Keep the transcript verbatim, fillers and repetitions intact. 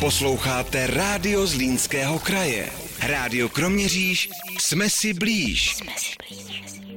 Posloucháte Rádio Zlínského kraje. Rádio Kroměříž, jsme si blíž. Jsme si blíž.